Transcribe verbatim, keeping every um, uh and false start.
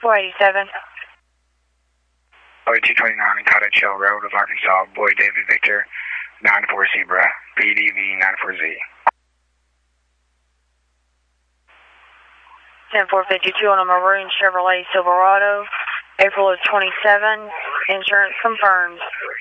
four eighty-seven. Boy two twenty-nine, Cottage Hill Road of Arkansas, Boy David Victor, nine four Zebra, B D V nine four Z. ten four fifty-two on a maroon Chevrolet Silverado, April of twenty-seven, insurance confirmed.